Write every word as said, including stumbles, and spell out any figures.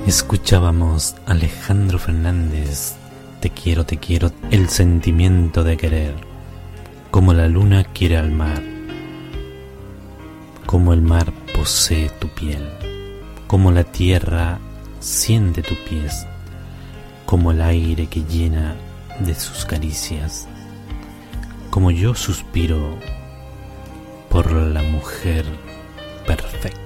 Escuchábamos a Alejandro Fernández, Te quiero, te quiero, el sentimiento de querer, como la luna quiere al mar, como el mar posee tu piel, como la tierra siente tus pies, como el aire que llena de sus caricias, como yo suspiro por la mujer perfecta.